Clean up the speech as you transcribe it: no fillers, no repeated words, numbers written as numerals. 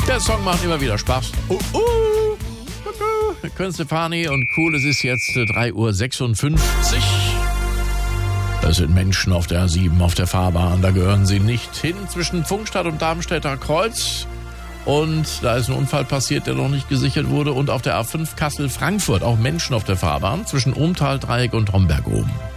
Der Song macht immer wieder Spaß. Gwen Stefani und cool, es ist jetzt 3:56 Uhr. Es sind Menschen auf der A7, auf der Fahrbahn, da gehören sie nicht hin, zwischen Pfungstadt und Darmstädter Kreuz. Und da ist ein Unfall passiert, der noch nicht gesichert wurde. Und auf der A5 Kassel-Frankfurt auch Menschen auf der Fahrbahn zwischen Ohmtal-Dreieck und Homberg oben.